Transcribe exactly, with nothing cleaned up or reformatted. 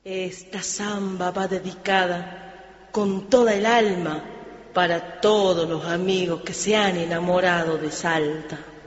Esta samba va dedicada con toda el alma para todos los amigos que se han enamorado de Salta.